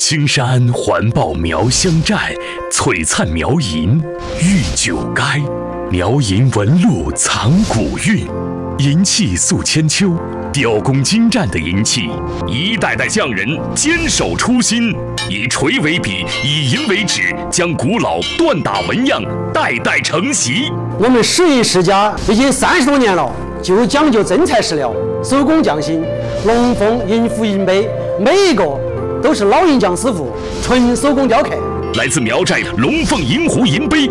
青山环抱苗乡寨，璀璨苗银玉九垓。苗银纹路藏古韵，银器塑千秋，雕工精湛的银器，一代代匠人坚守初心，以锤为笔，以银为纸，将古老锻打纹样代代承袭。 我们11亿世家已经30多年了，就讲究真材实料，手工匠心，龙凤、银壶、银杯，每一个都是老银匠师傅纯手工雕刻。 来自苗寨龙凤银壶银杯